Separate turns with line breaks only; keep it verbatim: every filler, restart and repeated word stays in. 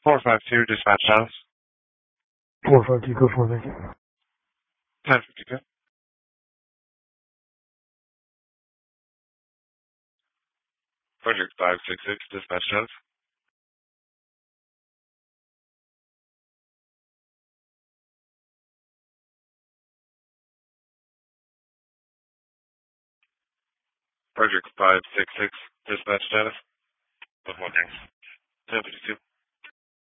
four five two, dispatch house.
four five two, go for it, thank you.
ten fifty-two. Project five six six, dispatch house. Project five six six, dispatch status. Good morning. ten fifty-two.